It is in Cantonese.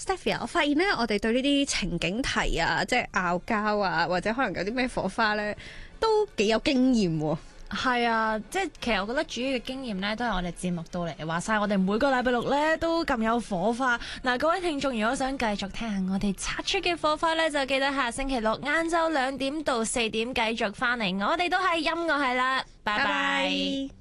Stephy 啊，我發現咧，我哋對呢啲情景題啊，即係拗交啊，或者可能有啲咩火花咧，都幾有經驗喎。 係啊，即係其實我覺得主要嘅經驗咧，都係我哋節目到嚟話晒，我哋每個禮拜六咧都咁有火花。嗱，各位聽眾，如果想繼續聽下我哋擦出嘅火花咧，就記得下星期六晏晝2點到4點繼續翻嚟，我哋都係音樂係啦，拜拜。